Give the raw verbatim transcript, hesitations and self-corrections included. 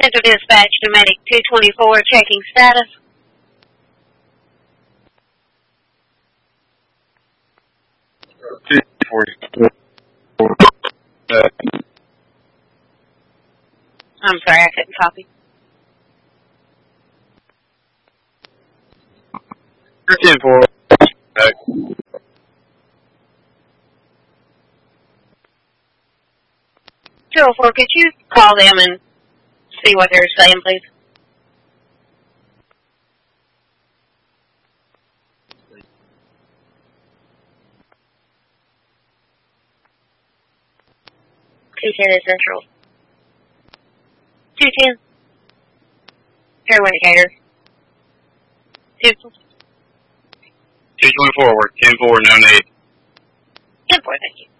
Central Dispatch to Medic two twenty-four, checking status. two forty-four. Uh, I'm sorry, I couldn't copy. ten four. Uh, two oh four, could you call them and see what they're saying, please? two ten is Central. two ten. Fairway Indicator. two two twenty-four, we're ten four, nine eight. ten four, thank you.